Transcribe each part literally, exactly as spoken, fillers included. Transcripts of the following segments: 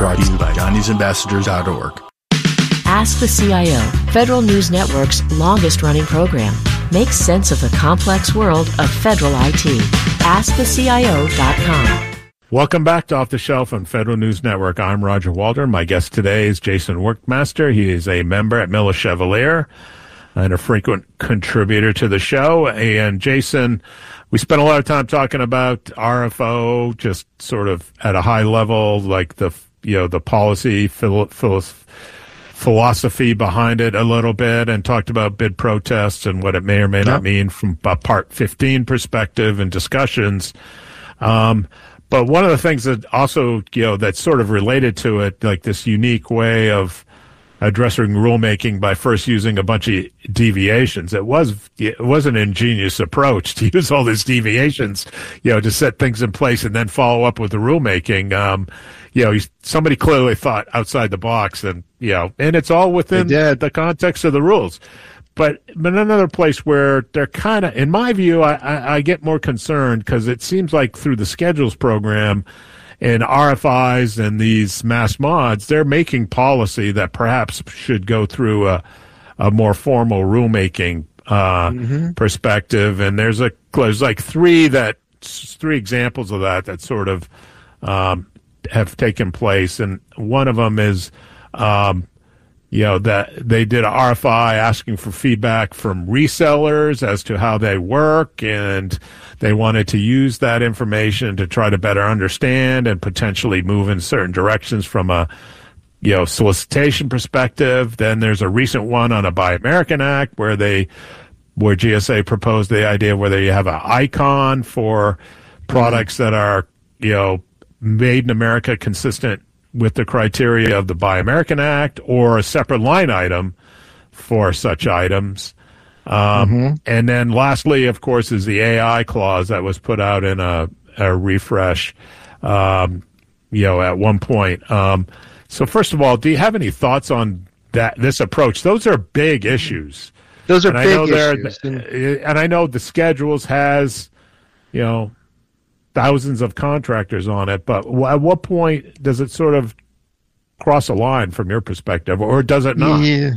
brought to you by Johnny's Ambassadors dot org. Ask the C I O, Federal News Network's longest-running program. Make sense of the complex world of federal I T. ask the C I O dot com. Welcome back to Off the Shelf on Federal News Network. I'm Roger Waldron. My guest today is Jason Workmaster. He is a member at Miller Chevalier and a frequent contributor to the show. And Jason, we spent a lot of time talking about R F O, just sort of at a high level, like the, you know, the policy, phil- phil- philosophy behind it a little bit, and talked about bid protests and what it may or may not mean from a Part fifteen perspective and discussions. Um, but one of the things that also, you know, that's sort of related to it, like this unique way of addressing rulemaking by first using a bunch of deviations. It was it was an ingenious approach to use all these deviations, you know, to set things in place and then follow up with the rulemaking. Um, you know, somebody clearly thought outside the box, and you know, and it's all within the context of the rules. But but another place where they're kind of, in my view, I, I, I get more concerned because it seems like through the schedules program and R F Is and these mass mods, they're making policy that perhaps should go through a, a more formal rulemaking uh, mm-hmm. perspective. And there's a there's like three that three examples of that that sort of um, have taken place, and one of them is, um, you know, that they did an R F I asking for feedback from resellers as to how they work, and they wanted to use that information to try to better understand and potentially move in certain directions from a, you know, solicitation perspective. Then there's a recent one on a Buy American Act where they, where G S A proposed the idea whether you have an icon for products that are, you know, made in America consistent with the criteria of the Buy American Act, or a separate line item for such items. Um, mm-hmm. And then lastly, of course, is the A I clause that was put out in a, a refresh, um, you know, at one point. Um, so first of all, do you have any thoughts on that, this approach? Those are big issues. Those are and big I issues. And, and I know the schedules has, you know, thousands of contractors on it, but at what point does it sort of cross a line from your perspective, or does it not? Yeah.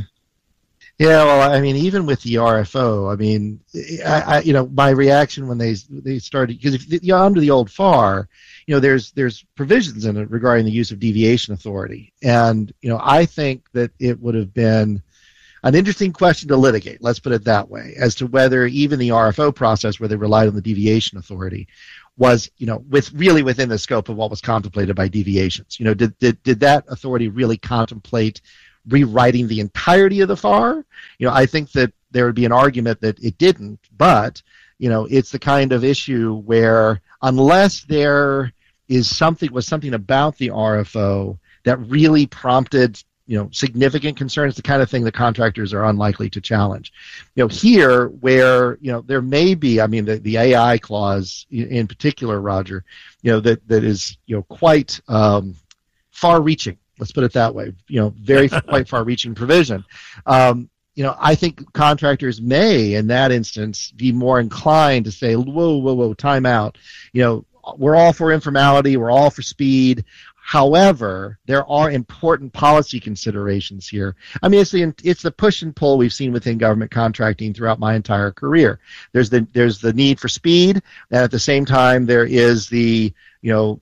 Yeah, well, I mean, even with the R F O, I mean, I, I you know, my reaction when they they started, because if you're under the old F A R, you know, there's there's provisions in it regarding the use of deviation authority, and you know, I think that it would have been an interesting question to litigate, let's put it that way, as to whether even the R F O process, where they relied on the deviation authority, was, you know, with really within the scope of what was contemplated by deviations. You know, did did did that authority really contemplate rewriting the entirety of the F A R? You know, I think that there would be an argument that it didn't, but, you know, it's the kind of issue where unless there is something, was something about the R F O that really prompted, you know, significant concerns, the kind of thing that contractors are unlikely to challenge. You know, here where, you know, there may be, I mean, the, the A I clause in particular, Roger, you know, that, that is, you know, quite um, far-reaching. Let's put it that way. You know, very quite far-reaching provision. Um, you know, I think contractors may, in that instance, be more inclined to say, whoa, whoa, whoa, time out. You know, we're all for informality. We're all for speed. However, there are important policy considerations here. I mean, it's the it's the push and pull we've seen within government contracting throughout my entire career. There's the there's the need for speed, and at the same time, there is the you know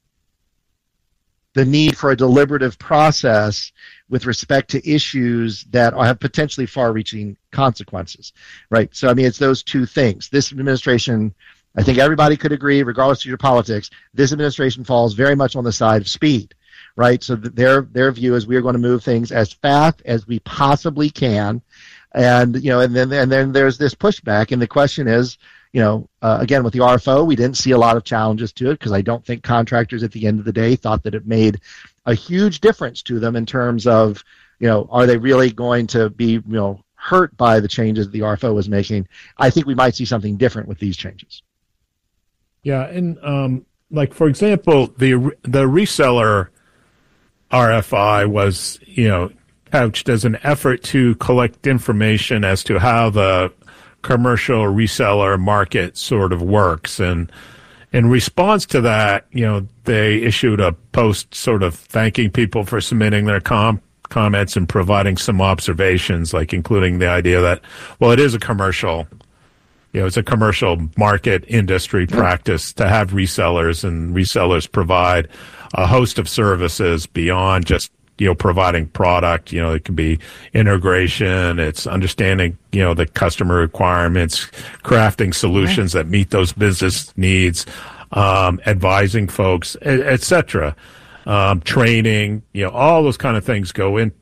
the need for a deliberative process with respect to issues that have potentially far-reaching consequences, right? So, I mean, it's those two things. This administration, I think everybody could agree, regardless of your politics, this administration falls very much on the side of speed, right? So their their view is we are going to move things as fast as we possibly can, and you know, and then and then there's this pushback, and the question is, you know, uh, again with the R F O, we didn't see a lot of challenges to it because I don't think contractors at the end of the day thought that it made a huge difference to them in terms of, you know, are they really going to be, you know, hurt by the changes the R F O was making? I think we might see something different with these changes. Yeah, and um, like for example, the the reseller R F I was, you know, couched as an effort to collect information as to how the commercial reseller market sort of works, and in response to that, you know, they issued a post sort of thanking people for submitting their com- comments and providing some observations, like including the idea that, well, it is a commercial, you know, it's a commercial market industry practice to have resellers, and resellers provide a host of services beyond just, you know, providing product. You know, it can be integration, it's understanding, you know, the customer requirements, crafting solutions that meet those business needs, um, advising folks, et cetera. Um, training, you know, all those kind of things go in,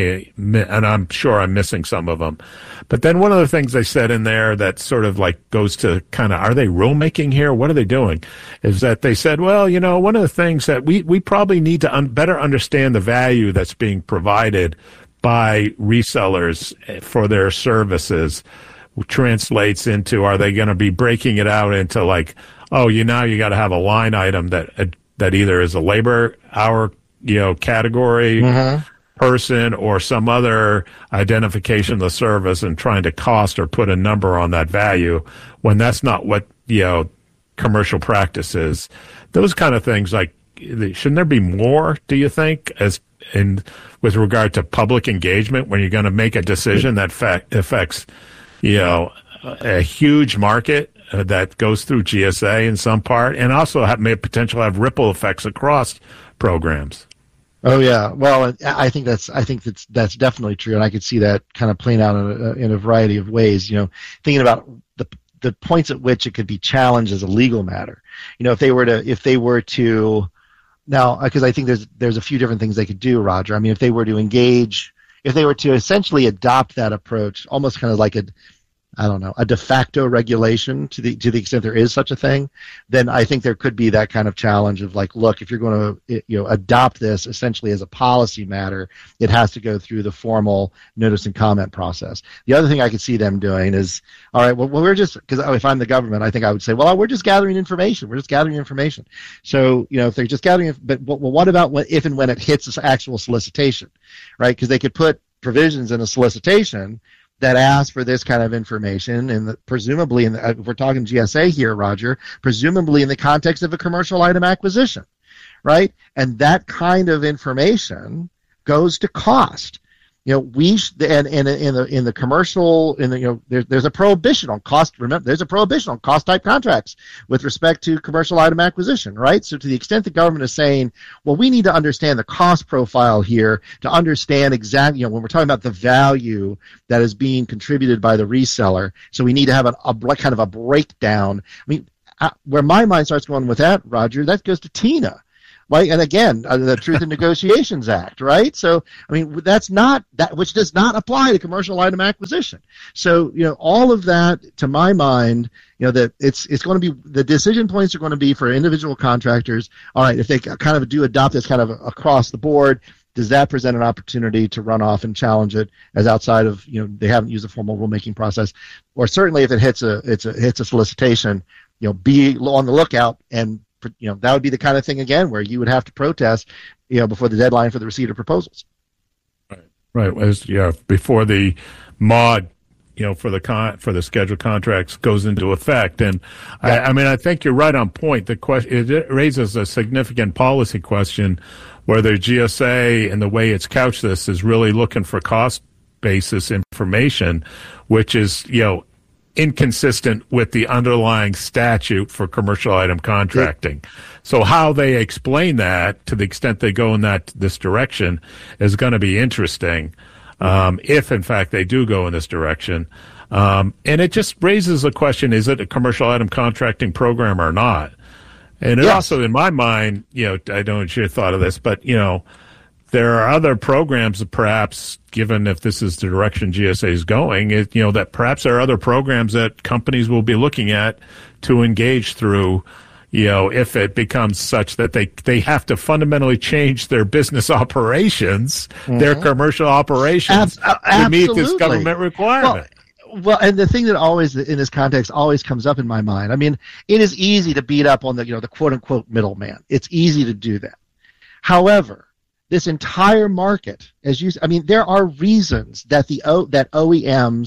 and I'm sure I'm missing some of them. But then one of the things they said in there that sort of like goes to kind of, are they rulemaking here? What are they doing? Is that they said, well, you know, one of the things that we, we probably need to un- better understand the value that's being provided by resellers for their services, which translates into, are they going to be breaking it out into like, oh, you now you got to have a line item that uh, that either is a labor hour, you know, category mm-hmm. person or some other identification of the service, and trying to cost or put a number on that value when that's not what, you know, commercial practice is. Those kind of things, like, shouldn't there be more, do you think, as in with regard to public engagement when you're going to make a decision that fa- affects, you know, a huge market Uh, that goes through G S A in some part, and also have, may potentially have ripple effects across programs? Oh yeah, well, I think that's I think that's that's definitely true, and I could see that kind of playing out in a, in a variety of ways. You know, thinking about the the points at which it could be challenged as a legal matter. You know, if they were to if they were to now, because I think there's there's a few different things they could do, Roger. I mean, if they were to engage, if they were to essentially adopt that approach, almost kind of like a I don't know, a de facto regulation to the to the extent there is such a thing, then I think there could be that kind of challenge of like, look, if you're going to you know adopt this essentially as a policy matter, it has to go through the formal notice and comment process. The other thing I could see them doing is, all right, well, well we're just, because if I'm the government, I think I would say, well, we're just gathering information. We're just gathering information. So, you know, if they're just gathering, but well, what about when, if and when it hits this actual solicitation, right? Because they could put provisions in a solicitation that ask for this kind of information, and the, presumably, in the, if we're talking G S A here, Roger, presumably in the context of a commercial item acquisition, right? And that kind of information goes to cost. You know, we sh- and, and in the in the commercial, in the, you know, there's there's a prohibition on cost. Remember, there's a prohibition on cost type contracts with respect to commercial item acquisition, right? So to the extent the government is saying, well, we need to understand the cost profile here to understand exactly, you know, when we're talking about the value that is being contributed by the reseller, so we need to have an, a kind of a breakdown. I mean, I, where my mind starts going with that, Roger, that goes to TINA. Right, and again, uh, the Truth in Negotiations Act, right? So, I mean, that's not that, which does not apply to commercial item acquisition. So, you know, all of that, to my mind, you know, that it's it's going to be, the decision points are going to be for individual contractors. All right, if they kind of do adopt this kind of across the board, does that present an opportunity to run off and challenge it as outside of, you know, they haven't used a formal rulemaking process, or certainly if it hits a it's a hits a solicitation, you know, be on the lookout, and you know, that would be the kind of thing, again, where you would have to protest, you know, before the deadline for the receipt of proposals. Right. Right. As, yeah, before the M O D, you know, for the con- for the scheduled contracts goes into effect. And yeah. I, I mean, I think you're right on point. The question, it raises a significant policy question whether G S A and the way it's couched this is really looking for cost basis information, which is, you know, inconsistent with the underlying statute for commercial item contracting. So how they explain that, to the extent they go in that this direction, is going to be interesting, um, if in fact they do go in this direction. Um, and it just raises the question, is it a commercial item contracting program or not? And it yes. also, in my mind, you know, I don't know if you thought of this, but, you know, there are other programs that perhaps, given if this is the direction G S A is going, it, you know, that perhaps there are other programs that companies will be looking at to engage through, you know, if it becomes such that they, they have to fundamentally change their business operations, mm-hmm. their commercial operations Ab- to meet this government requirement. Well, Well, and the thing that always, in this context, always comes up in my mind, I mean, it is easy to beat up on the, you know, the quote-unquote middleman. It's easy to do that. However, this entire market, as you, I mean, there are reasons that the o, that O E Ms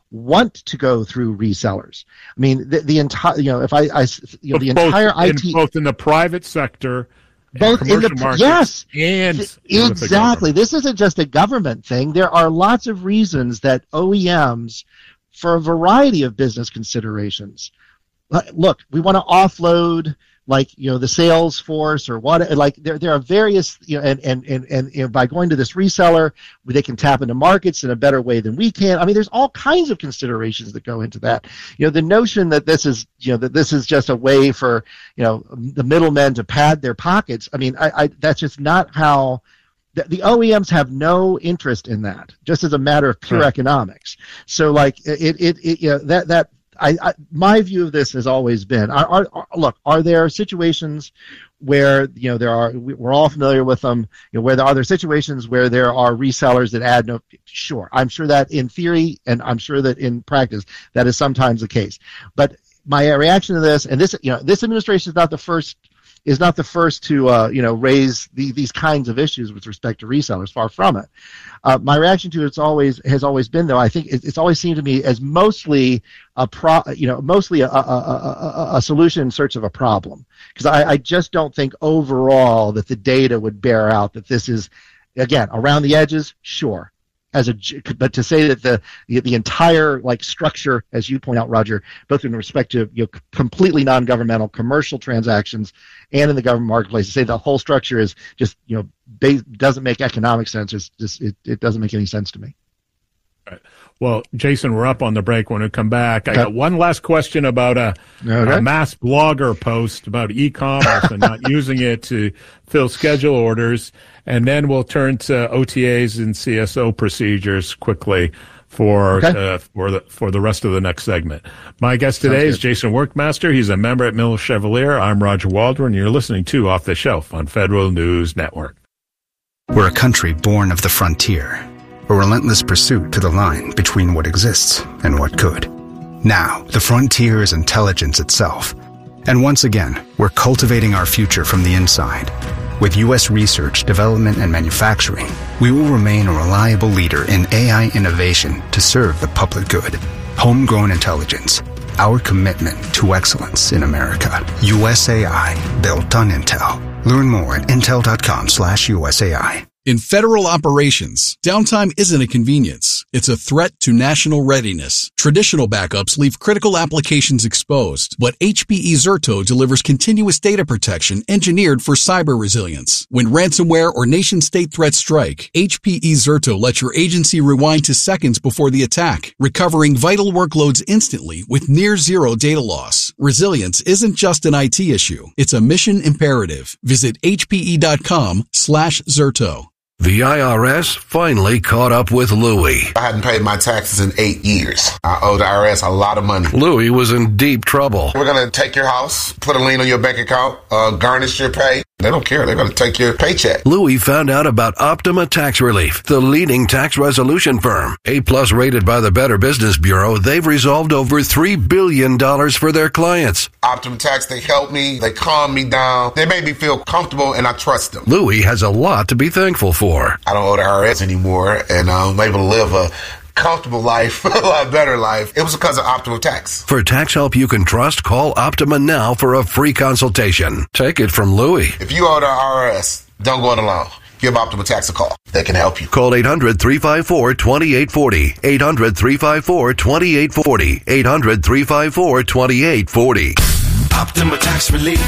want to go through resellers. I mean, the, the entire, you know, if I, I you know, the both entire in, I T, both in the private sector, both in the markets, yes, and exactly. This isn't just a government thing. There are lots of reasons that O E Ms, for a variety of business considerations, look, we want to offload, like, you know, the sales force or what, like there there are various, you know, and, and, and, and you know, by going to this reseller, they can tap into markets in a better way than we can. I mean, there's all kinds of considerations that go into that. You know, the notion that this is, you know, that this is just a way for, you know, the middlemen to pad their pockets. I mean, I, I that's just not how. The, the O E Ms have no interest in that, just as a matter of pure right. economics. So, like, it, it, it you know, that that. I, I, my view of this has always been, are, are, are, look, are there situations where, you know, there are, we're all familiar with them, you know, where there are there situations where there are resellers that add no, sure, I'm sure that in theory, and I'm sure that in practice, that is sometimes the case. But my reaction to this, and this, you know, this administration is not the first, is not the first to, uh, you know, raise the, these kinds of issues with respect to resellers, far from it. Uh, my reaction to it's always has always been, though, I think it, it's always seemed to me as mostly a pro, you know, mostly a, a, a, a solution in search of a problem, because I, I just don't think overall that the data would bear out that this is, again, around the edges, sure. As a, but to say that the, the the entire like structure, as you point out, Roger, both in respect to, you know, completely non-governmental commercial transactions and in the government marketplace, to say the whole structure is just, you know, base, doesn't make economic sense. It's just it, it doesn't make any sense to me. Right. Well, Jason, we're up on the break. When we come back, I okay. got one last question about a, okay. a mass blogger post about e-commerce and not using it to fill schedule orders. And then we'll turn to O T As and C S O procedures quickly for okay. uh, for the for the rest of the next segment. My guest today is Jason Workmaster. He's a member at Miller Chevalier. I'm Roger Waldron. You're listening to Off the Shelf on Federal News Network. We're a country born of the frontier, a relentless pursuit to the line between what exists and what could. Now, the frontier is intelligence itself. And once again, we're cultivating our future from the inside. With U S research, development, and manufacturing, we will remain a reliable leader in A I innovation to serve the public good. Homegrown intelligence, our commitment to excellence in America. U S A I, built on Intel. Learn more at intel.com slash USAI. In federal operations, downtime isn't a convenience. It's a threat to national readiness. Traditional backups leave critical applications exposed, but H P E Zerto delivers continuous data protection engineered for cyber resilience. When ransomware or nation-state threats strike, H P E Zerto lets your agency rewind to seconds before the attack, recovering vital workloads instantly with near-zero data loss. Resilience isn't just an I T issue. It's a mission imperative. Visit hpe.com slash Zerto. The I R S finally caught up with Louie. I hadn't paid my taxes in eight years. I owe the I R S a lot of money. Louie was in deep trouble. We're going to take your house, put a lien on your bank account, uh, garnish your pay. They don't care. They're going to take your paycheck. Louie found out about Optima Tax Relief, the leading tax resolution firm. A-plus rated by the Better Business Bureau, they've resolved over three billion dollars for their clients. Optima Tax, they help me. They calm me down. They make me feel comfortable, and I trust them. Louie has a lot to be thankful for. I don't owe the I R S anymore, and I'm able to live a comfortable life, a lot better life. It was because of Optima Tax. For tax help you can trust, call Optima now for a free consultation. Take it from Louie. If you owe the I R S, don't go it alone. Give Optima Tax a call. They can help you. Call eight hundred, three five four, two eight four zero. eight hundred, three five four, two eight four zero. eight hundred, three five four, two eight four zero. Optima Tax Relief.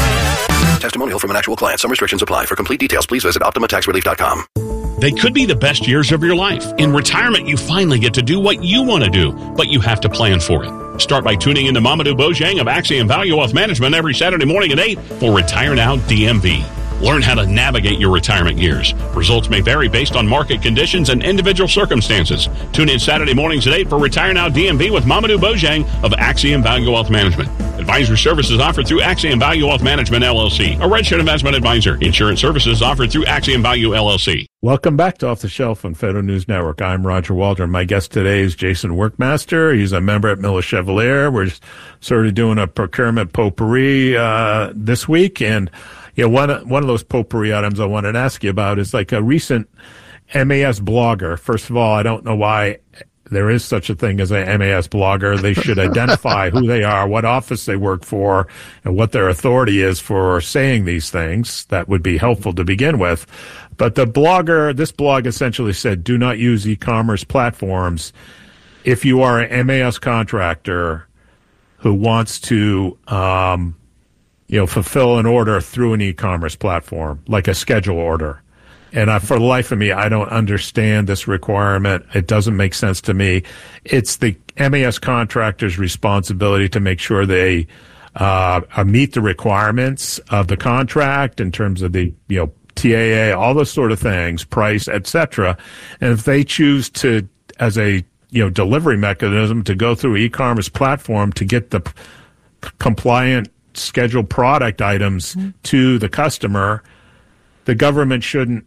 Testimonial from an actual client. Some restrictions apply. For complete details, please visit optima tax relief dot com. They could be the best years of your life. In retirement, you finally get to do what you want to do, but you have to plan for it. Start by tuning into Mamadou Bojang of Axiom Value Wealth Management every Saturday morning at eight for Retire Now D M V. Learn how to navigate your retirement years. Results may vary based on market conditions and individual circumstances. Tune in Saturday mornings at eight for Retire Now D M V with Mamadou Bojang of Axiom Value Wealth Management. Advisory services offered through Axiom Value Wealth Management, L L C, a registered investment advisor. Insurance services offered through Axiom Value, L L C. Welcome back to Off the Shelf on Federal News Network. I'm Roger Waldron. My guest today is Jason Workmaster. He's a member at Miller Chevalier. We're sort of doing a procurement potpourri uh, this week, and yeah, one one of those potpourri items I wanted to ask you about is like a recent M A S blogger. First of all, I don't know why there is such a thing as a M A S blogger. They should identify who they are, what office they work for, and what their authority is for saying these things. That would be helpful to begin with. But the blogger, this blog essentially said, do not use e-commerce platforms if you are an M A S contractor who wants to, um, you know, fulfill an order through an e-commerce platform, like a schedule order. And I, for the life of me, I don't understand this requirement. It doesn't make sense to me. It's the M A S contractor's responsibility to make sure they uh, meet the requirements of the contract in terms of the, you know, T A A, all those sort of things, price, et cetera. And if they choose to, as a, you know, delivery mechanism, to go through e-commerce platform to get the p- compliant scheduled product items mm-hmm. to the customer, the government shouldn't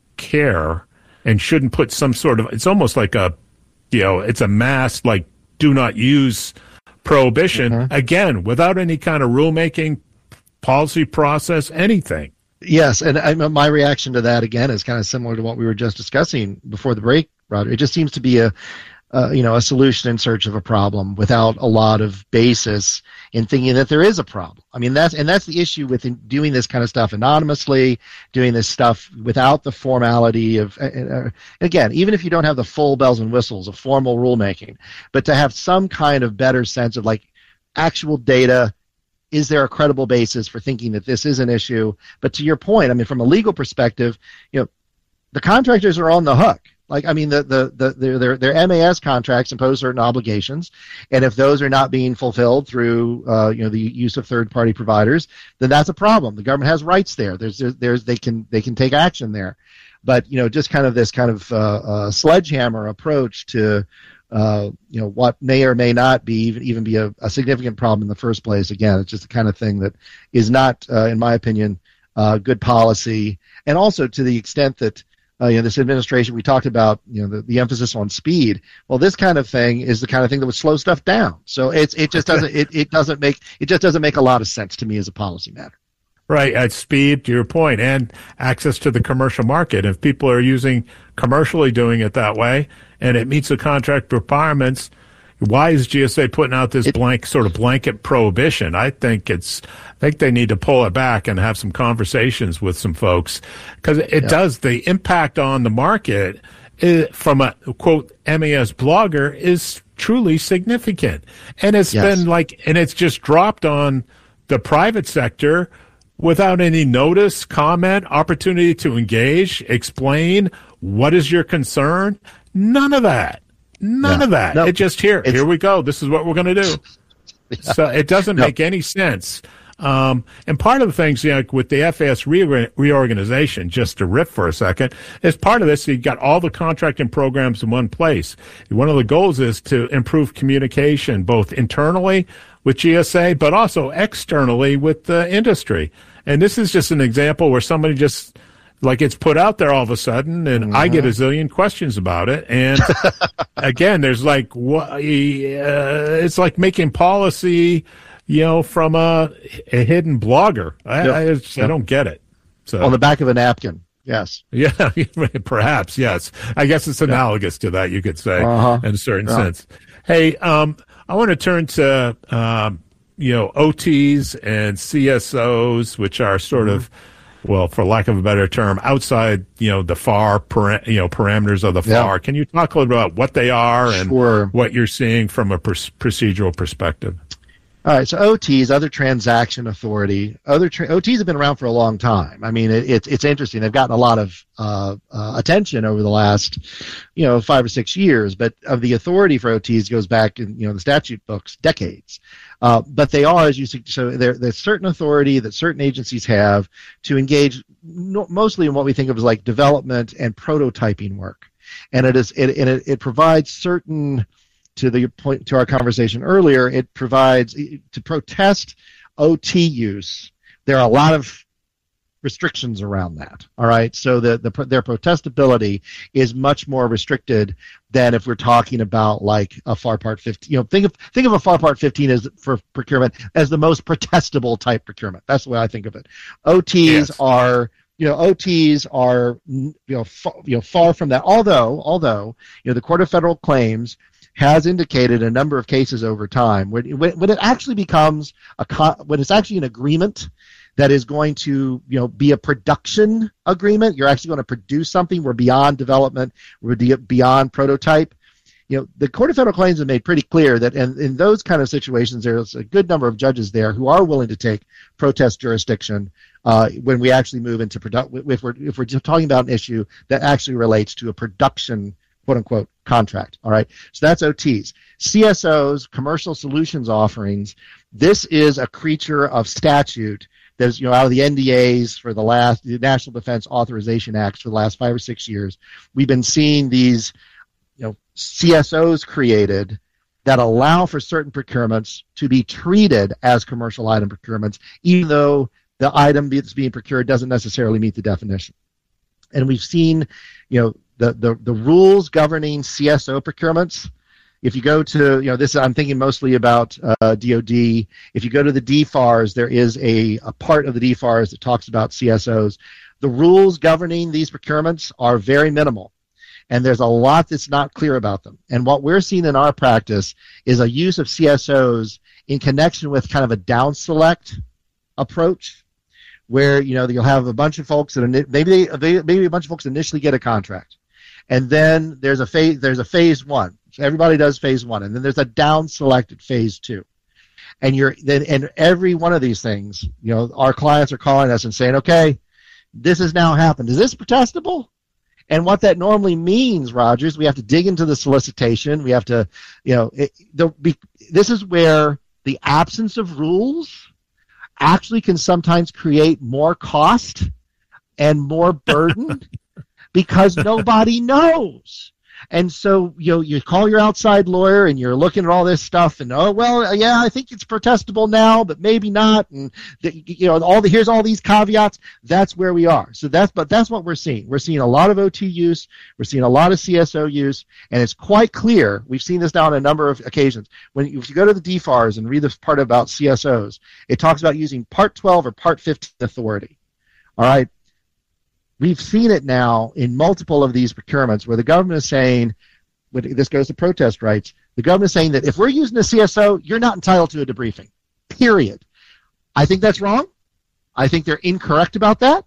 care and shouldn't put some sort of, it's almost like a, you know, it's a mass, like, do not use prohibition, mm-hmm. again, without any kind of rulemaking, policy process, anything. Yes, and I, my reaction to that, again, is kind of similar to what we were just discussing before the break, Roger. It just seems to be a, uh, you know, a solution in search of a problem without a lot of basis in thinking that there is a problem. I mean, that's and that's the issue with doing this kind of stuff anonymously, doing this stuff without the formality of, uh, again, even if you don't have the full bells and whistles of formal rulemaking, but to have some kind of better sense of, like, actual data. Is there a credible basis for thinking that this is an issue? But to your point, I mean, from a legal perspective, you know, the contractors are on the hook. Like, I mean, the the the their their, their M A S contracts impose certain obligations, and if those are not being fulfilled through, uh, you know, the use of third-party providers, then that's a problem. The government has rights there. There's there's, there's they can they can take action there. But, you know, just kind of this kind of uh, uh, sledgehammer approach to, uh, you know, what may or may not be even even be a, a significant problem in the first place. Again, it's just the kind of thing that is not, uh, in my opinion, uh, good policy. And also to the extent that, uh, you know, this administration, we talked about, you know, the, the emphasis on speed. Well, this kind of thing is the kind of thing that would slow stuff down. So it's it just doesn't it, it doesn't make it just doesn't make a lot of sense to me as a policy matter. Right, at speed, to your point, and access to the commercial market. If people are using commercially doing it that way, and it meets the contract requirements, why is G S A putting out this it, blank sort of blanket prohibition? I think it's, I think they need to pull it back and have some conversations with some folks, because it yeah. does, the impact on the market is, from a quote M A S blogger, is truly significant, and it's yes. been like, and it's just dropped on the private sector without any notice, comment, opportunity to engage, explain what is your concern. None of that. None yeah. of that. No, it just here. Here we go. This is what we're going to do. Yeah. So it doesn't no. make any sense. Um, and part of the things, you know, with the F A S re- reorganization, just to riff for a second, is part of this, you've got all the contracting programs in one place. One of the goals is to improve communication, both internally with G S A, but also externally with the industry. And this is just an example where somebody just, like, it's put out there all of a sudden, and mm-hmm. I get a zillion questions about it. And again, there's like, what, uh, it's like making policy, you know, from a, a hidden blogger. I, yep. I, just, yep. I don't get it. So on the back of a napkin. Yes. Yeah, perhaps, yes. I guess it's analogous yeah. to that, you could say, uh-huh. in a certain yeah. sense. Hey, um, I want to turn to, um, you know, O Ts and C S Os, which are sort mm-hmm. of, well, for lack of a better term, outside, you know, the F A R, para- you know, parameters of the F A R. Yeah. Can you talk a little bit about what they are and sure. what you're seeing from a pr- procedural perspective? All right, so O Ts, other transaction authority, other tra- O Ts have been around for a long time. I mean, it, it, it's interesting. They've gotten a lot of uh, uh, attention over the last, you know, five or six years. But of the authority for O Ts goes back in, you know, the statute books, decades. Uh, but they are, as you see, so there, there's certain authority that certain agencies have to engage no, mostly in what we think of as like development and prototyping work, and it is it and it, it provides certain. To the point to our conversation earlier, it provides to protest O T use. There are a lot of restrictions around that. All right, so the, the their protestability is much more restricted than if we're talking about like a F A R Part fifteen. You know, think of think of a F A R Part fifteen as for procurement as the most protestable type procurement. That's the way I think of it. O Ts yes. are. You know, O Ts are you know far, you know far from that. Although, although you know, the Court of Federal Claims has indicated a number of cases over time when, when it actually becomes a when it's actually an agreement that is going to, you know, be a production agreement. You're actually going to produce something. We're beyond development. We're beyond prototype. You know, the Court of Federal Claims have made pretty clear that in, in those kind of situations, there's a good number of judges there who are willing to take protest jurisdiction uh, when we actually move into production. If we're if we're talking about an issue that actually relates to a production, quote unquote, contract. All right. So that's O Ts. C S Os, commercial solutions offerings. This is a creature of statute. There's, you know, out of the N D As for the last, the National Defense Authorization Acts for the last five or six years, we've been seeing these, you know, C S Os created that allow for certain procurements to be treated as commercial item procurements, even though the item that's being procured doesn't necessarily meet the definition. And we've seen, you know, the, the, the rules governing C S O procurements. If you go to, you know, this, I'm thinking mostly about uh, D O D. If you go to the D F A Rs, there is a, a part of the D F A Rs that talks about C S Os. The rules governing these procurements are very minimal, and there's a lot that's not clear about them. And what we're seeing in our practice is a use of C S Os in connection with kind of a down select approach, where, you know, you'll have a bunch of folks that maybe they, maybe a bunch of folks initially get a contract, and then there's a phase there's a phase one. So everybody does phase one, and then there's a down selected phase two. And you're then and every one of these things, you know, our clients are calling us and saying, okay, this has now happened. Is this protestable? And what that normally means, Roger, is we have to dig into the solicitation. We have to, you know, it, the, be, this is where the absence of rules actually can sometimes create more cost and more burden because nobody knows. And so, you know, you call your outside lawyer and you're looking at all this stuff and, oh, well, yeah, I think it's protestable now, but maybe not. And, the, you know, all the, here's all these caveats. That's where we are. So that's, but that's what we're seeing. We're seeing a lot of O T use. We're seeing a lot of C S O use. And it's quite clear. We've seen this now on a number of occasions. When you, if you go to the D F A Rs and read this part about C S Os, it talks about using Part twelve or Part fifteen authority. All right. We've seen it now in multiple of these procurements where the government is saying, this goes to protest rights, the government is saying that if we're using a C S O, you're not entitled to a debriefing, period. I think that's wrong. I think they're incorrect about that.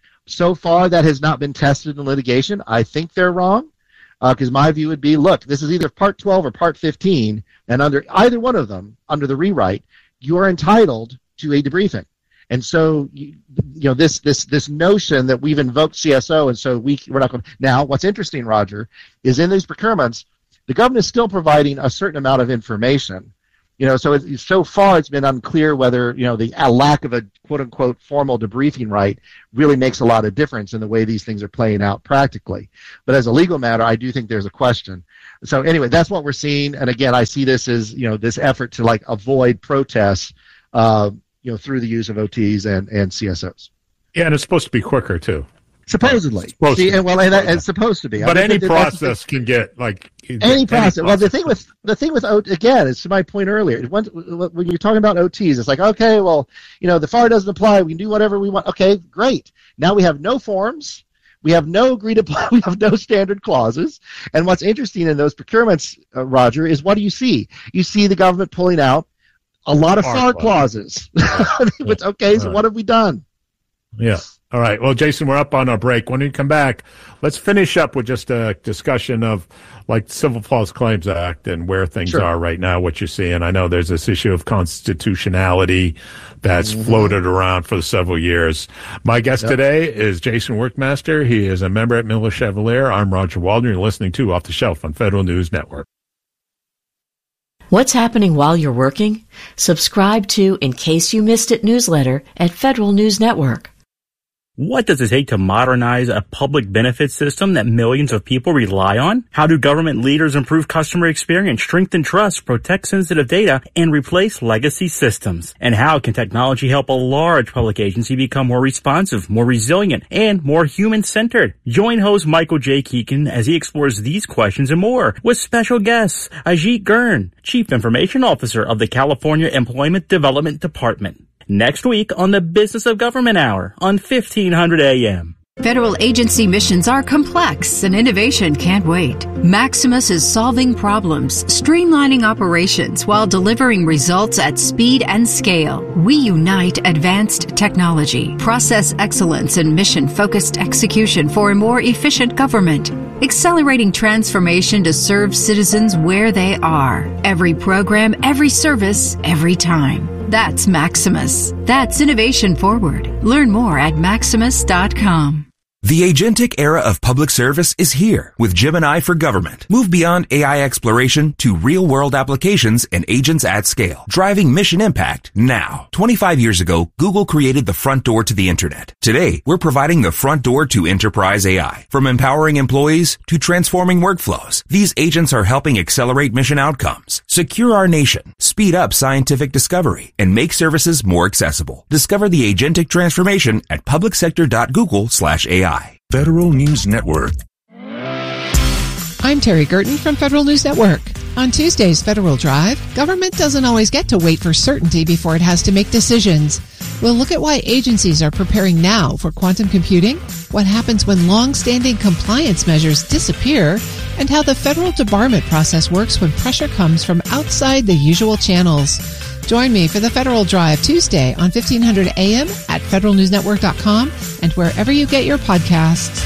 So far, that has not been tested in litigation. I think they're wrong because uh, my view would be, look, this is either Part twelve or Part fifteen, and under either one of them, under the rewrite, you are entitled to a debriefing. And so, you, you know, this this this notion that we've invoked C S O, and so we we're not going to. Now, what's interesting, Roger, is in these procurements, the government is still providing a certain amount of information. You know, so it, so far it's been unclear whether, you know, the a lack of a quote unquote formal debriefing right really makes a lot of difference in the way these things are playing out practically. But as a legal matter, I do think there's a question. So anyway, that's what we're seeing. And again, I see this as, you know, this effort to like avoid protests. Uh, you know, through the use of O Ts and, and C S Os. Yeah, and it's supposed to be quicker, too. Supposedly. Supposed See, and, well, and that, it's supposed to be. But I mean, any that, process can get, like... Any, any process. process. Well, the thing with, the thing with, again, it's to my point earlier, when, when you're talking about O Ts, it's like, okay, well, you know, the F A R doesn't apply, we can do whatever we want. Okay, great. Now we have no forms, we have no agreed upon, we have no standard clauses, and what's interesting in those procurements, uh, Roger, is what do you see? You see the government pulling out a lot of F A R clauses. It's okay, so what have we done? Yeah. All right. Well, Jason, we're up on our break. When we come back, let's finish up with just a discussion of like Civil False Claims Act and where things sure. are right now, what you're seeing. I know there's this issue of constitutionality that's mm-hmm. floated around for several years. My guest yep. today is Jason Workmaster. He is a member at Miller Chevalier. I'm Roger Waldron. You're listening to Off the Shelf on Federal News Network. What's happening while you're working? Subscribe to In Case You Missed It newsletter at Federal News Network. What does it take to modernize a public benefit system that millions of people rely on? How do government leaders improve customer experience, strengthen trust, protect sensitive data, and replace legacy systems? And how can technology help a large public agency become more responsive, more resilient, and more human-centered? Join host Michael J. Keegan as he explores these questions and more with special guests Ajit Gurn, Chief Information Officer of the California Employment Development Department. Next week on the Business of Government Hour on fifteen hundred A M. Federal agency missions are complex and innovation can't wait. Maximus is solving problems, streamlining operations while delivering results at speed and scale. We unite advanced technology, process excellence, and mission-focused execution for a more efficient government, accelerating transformation to serve citizens where they are. Every program, every service, every time. That's Maximus. That's innovation forward. Learn more at maximus dot com. The agentic era of public service is here with Gemini for Government. Move beyond A I exploration to real-world applications and agents at scale, driving mission impact now. twenty-five years ago, Google created the front door to the internet. Today, we're providing the front door to enterprise A I. From empowering employees to transforming workflows, these agents are helping accelerate mission outcomes, secure our nation, speed up scientific discovery, and make services more accessible. Discover the agentic transformation at publicsector dot google slash A I. Federal News Network. I'm Terry Gerton from Federal News Network. On Tuesday's Federal Drive, government doesn't always get to wait for certainty before it has to make decisions. We'll look at why agencies are preparing now for quantum computing, what happens when long-standing compliance measures disappear, and how the federal debarment process works when pressure comes from outside the usual channels. Join me for the Federal Drive Tuesday on fifteen hundred A M at federal news network dot com and wherever you get your podcasts.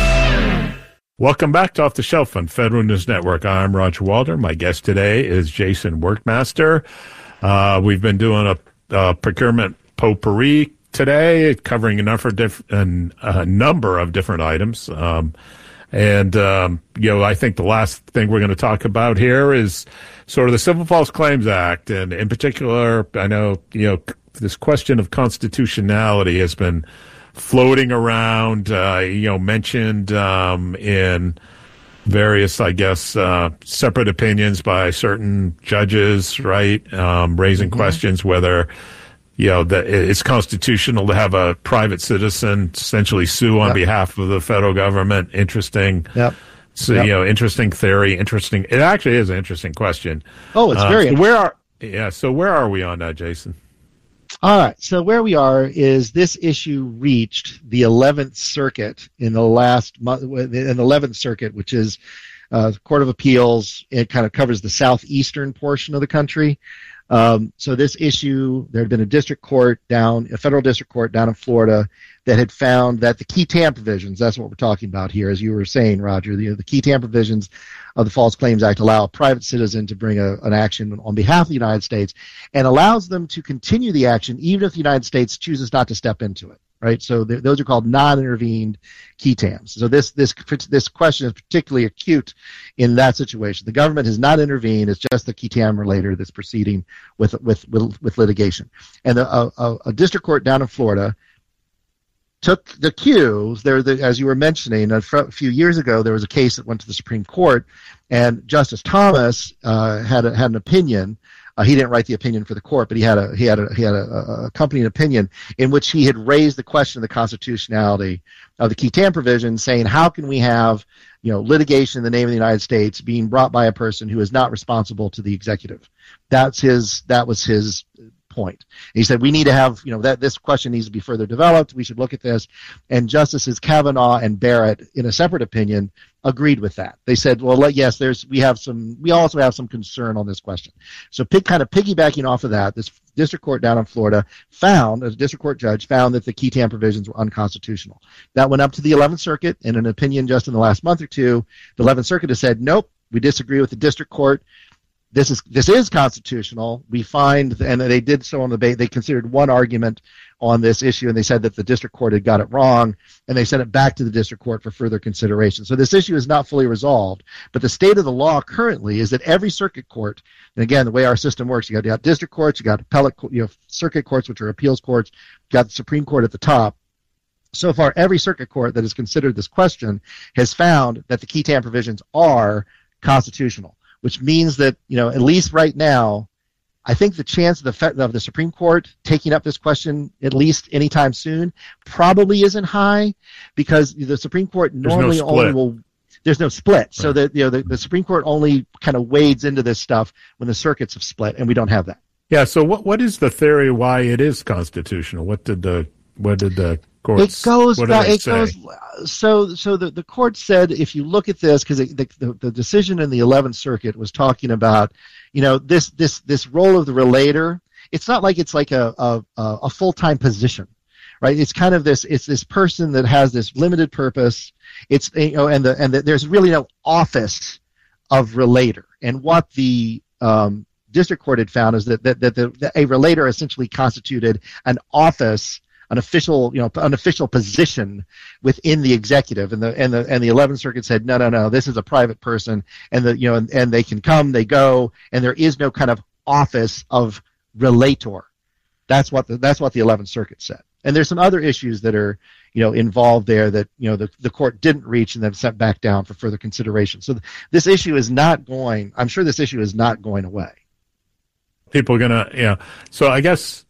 Welcome back to Off the Shelf on Federal News Network. I'm Roger Walder. My guest today is Jason Workmaster. Uh, we've been doing a, a procurement potpourri today, covering a number of, diff- a number of different items. Um, and, um, you know, I think the last thing we're going to talk about here is sort of the Civil False Claims Act. And in particular, I know, you know, this question of constitutionality has been floating around, uh, you know, mentioned um, in various, I guess, uh, separate opinions by certain judges, right, um, raising mm-hmm. questions whether, you know, that it's constitutional to have a private citizen essentially sue on yep. behalf of the federal government. Interesting. Yep. So, yep. you know, interesting theory, interesting. It actually is an interesting question. Oh, it's uh, very so where are, yeah, so where are we on that, Jason? All right, so where we are is this issue reached the eleventh Circuit in the last month, in the eleventh Circuit, which is uh, the Court of Appeals. It kind of covers the southeastern portion of the country. Um, so this issue, there had been a district court down, a federal district court down in Florida that had found that the key TAM provisions, that's what we're talking about here, as you were saying, Roger, the, the key TAM provisions of the False Claims Act allow a private citizen to bring a, an action on behalf of the United States and allows them to continue the action even if the United States chooses not to step into it, right? So th- those are called non-intervened key TAMs. So this, this, this question is particularly acute in that situation. The government has not intervened. It's just the key TAM relator that's proceeding with, with, with, with litigation. And the, a, a, a district court down in Florida took the cues. There, the, as you were mentioning, a, f- a few years ago, there was a case that went to the Supreme Court, and Justice Thomas uh, had a, had an opinion. Uh, he didn't write the opinion for the court, but he had a he had a he had a, a accompanying opinion in which he had raised the question of the constitutionality of the key TAM provision, saying how can we have, you know, litigation in the name of the United States being brought by a person who is not responsible to the executive. That's his. That was his point. And he said we need to have, you know, that this question needs to be further developed. We should look at this. And Justices Kavanaugh and Barrett, in a separate opinion, agreed with that. They said, well, let, yes, there's we have some. We also have some concern on this question. So, pick, kind of piggybacking off of that, this district court down in Florida found, a district court judge found that the key TAM provisions were unconstitutional. That went up to the eleventh Circuit, in an opinion just in the last month or two. The eleventh Circuit has said, nope, we disagree with the district court. This is this is constitutional. We find, and they did so on the ba- they considered one argument on this issue, and they said that the district court had got it wrong, and they sent it back to the district court for further consideration. So this issue is not fully resolved, but the state of the law currently is that every circuit court, and again, the way our system works, you got, you got district courts, you got appellate, you know, circuit courts, which are appeals courts, you got the Supreme Court at the top. So far, every circuit court that has considered this question has found that the key TAM provisions are constitutional, which means that, you know, at least right now, I think the chance of the of the Supreme Court taking up this question at least anytime soon probably isn't high, because the Supreme Court normally no only will. There's no split, right. So that, you know, the, the Supreme Court only kind of wades into this stuff when the circuits have split, and we don't have that. Yeah. So what what is the theory why it is constitutional? What did the what did the courts? It goes what back. Do they it say? goes. So, so the, the court said if you look at this, because the, the the decision in the eleventh Circuit was talking about, you know, this this this role of the relator. It's not like it's like a a, a full time position, right? It's kind of this. It's this person that has this limited purpose. It's you know, and the and the, there's really no office of relator. And what the um, district court had found is that that, that, the, that a relator essentially constituted an office, an official, you know, an official position within the executive, and the and the and the eleventh Circuit said no, no, no, this is a private person, and the you know, and, and they can come, they go, and there is no kind of office of relator. That's what the that's what the eleventh Circuit said. And there's some other issues that are you know involved there that you know the the court didn't reach and then sent back down for further consideration. So th- this issue is not going. I'm sure this issue is not going away. People are gonna, you know. So I guess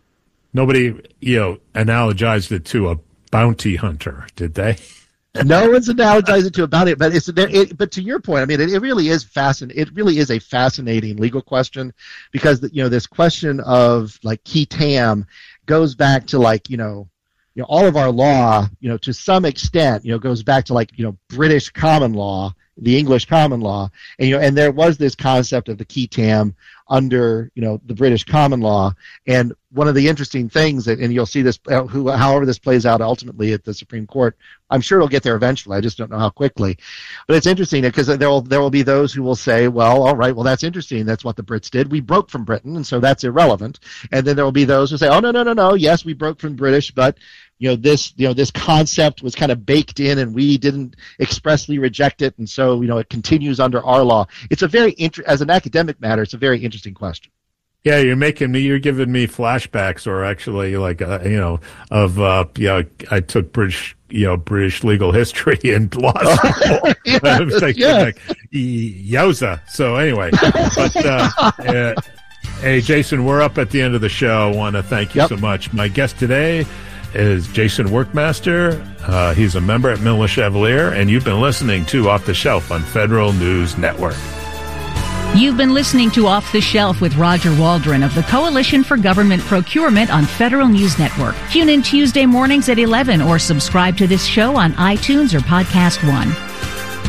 nobody, you know, analogized it to a bounty hunter, did they? No one's analogized it to a bounty, but it's it, but to your point, I mean, it, it really is fascinating. It really is a fascinating legal question because you know this question of like qui tam goes back to like you know, you know all of our law, you know, to some extent, you know, goes back to like you know British common law, the English common law, and you know, and there was this concept of the qui tam under you know the British common law. And one of the interesting things that, and you'll see this, uh, who, however this plays out ultimately at the Supreme Court, I'm sure it'll get there eventually. I just don't know how quickly. But it's interesting because there will there will be those who will say, well, all right, well that's interesting. That's what the Brits did. We broke from Britain, and so that's irrelevant. And then there will be those who say, oh no no no no, yes we broke from British, but you know this you know this concept was kind of baked in, and we didn't expressly reject it, and so you know it continues under our law. It's a very inter- as an academic matter, it's a very interesting question. Yeah, you're making me, you're giving me flashbacks, or actually, like, uh, you know, of, uh, you know, I took British, you know, British legal history in law school. yes, I was thinking, yes. like, yowza. So anyway, but, uh, uh, hey, Jason, we're up at the end of the show. I want to thank you Yep. so much. My guest today is Jason Workmaster. Uh, he's a member at Miller Chevalier, and you've been listening to Off the Shelf on Federal News Network. You've been listening to Off the Shelf with Roger Waldron of the Coalition for Government Procurement on Federal News Network. Tune in Tuesday mornings at eleven or subscribe to this show on iTunes or Podcast One.